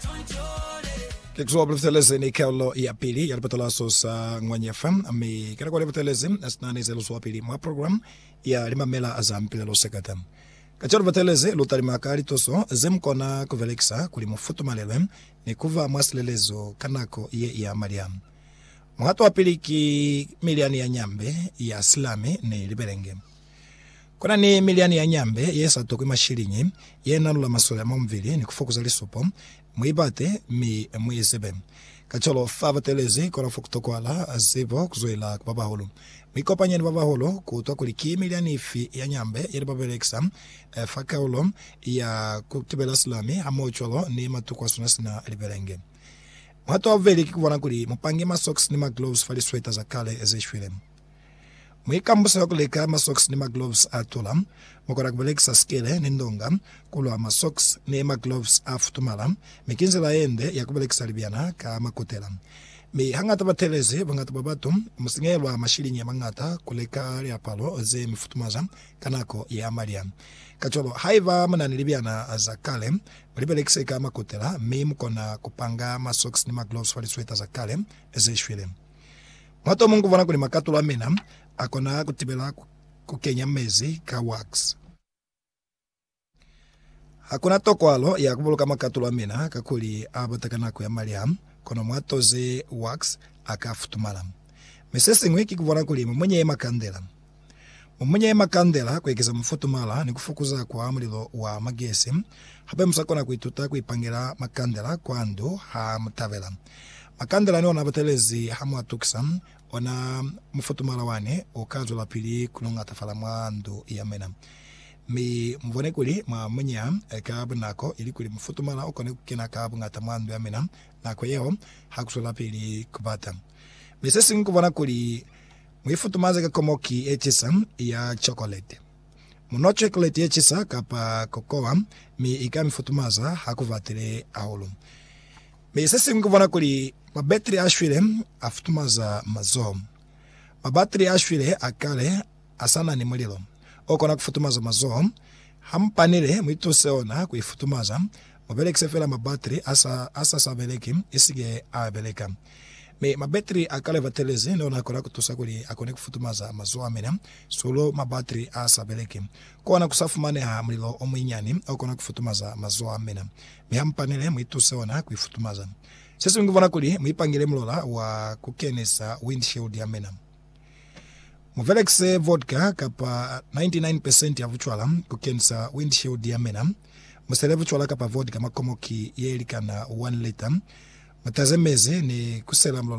Kekso bluteleze ni kaulo ya pili yalipatala sosa ngwanye FM ami kana kwa bluteleze asnani zelo swapili mwa program ya limamela azampile lo sekata kachoro bluteleze lutali makali toso zemkona kuveleksa kuli mufutu malelwe ni kuva mwasilelezo kanako ye ya Mariam mwato wa pili ki miliani ya nyambe ya Islami ni liberenge kuna ni miliani ya nyambe yesa tokwi mashilinyi ye nanula masole momvili ni kufokuza lisupo mwibate mi mwizebe kacholo fava telezi kona fukutokwala azibo kuzoila kubaba hulu mwikopanya ni baba hulu kutwa kuliki miliani ifi ya nyambe yeri babeleksa faka hulu ya kutibela Islami hamocholo ni matukwa sunasina liberenge mwato wa veli kikuwana kuli mupangi ma socks ni ma gloves fali sweta za kale ezeshwile mwikambusa yokuleka ma socks ni ma gloves atula mukora kubeleksa skele ni ndonga kulwa ma socks ni ma gloves afutumala mikinze la ende ya kubeleksa libiana ka makotela mi hangata bateleze bangata babatu musingelwa mashilinyi ya mangata kuleka ya palo ze mifutumaza kanako ya Mariam kacholo haiva manani libiana za kale libeleksa ka makotela mi mukona kupanga ma socks ni ma gloves fali sweta za kale ezeshwile mwato mungu wana kuli makatula mina akona kutibela kukenya mezi ka wax hakuna tokwalo ya kubuluka makatula mina kakuli abatakanako ya Mariam kono mwatoze wax akafutumala mesesi ngwiki kuvona kuli mwenye makandela mwenye makandela kwekeza mfutumala ni kufukuza kwa mulilo wa magesi habe musakona kuituta kuipangira makandela kwandu ha mutavela makandela ni ona batelezi hamu atukisa ona mfutumala wane okazo la pili kulunga tafala mwandu ya mena mi mvone kuli mwenya kabu nako ili kuli mfutumala okone kukena kabu ngata mwandu ya mena nako yeo hakusola pili kubata misesi nkuvona kuli mwifutumaza kakomoki echisa ya chocolate muno chocolate echisa kapa kokoa mi ikami futumaza hakuvatire ahulu misesi nkuvona kuli mabateri ashwile afutumaza mazo mabateri ashwile akale asana ni mulilo okona kufutumaza mazo hampanile mwituseona kuifutumaza mabelekse fela mabateri asa sabeleki isige abeleka me mabateri akale vateleze nona kora kutusa kuli akone kufutumaza mazo amena solo mabateri asa beleki kona kusafumane ha mulilo omwinyani okona kufutumaza mazo amena me hampanile mwituseona kuifutumaza sisi nguvona kuli mwipangile mlola wa kukenesa windshield ya mena muvelexe vodka kapa 99% ya vuchwala kukenesa windshield ya mena musele vuchwala kapa vodka makomoki yelikana 1 liter mutazemeze ni kusela mlola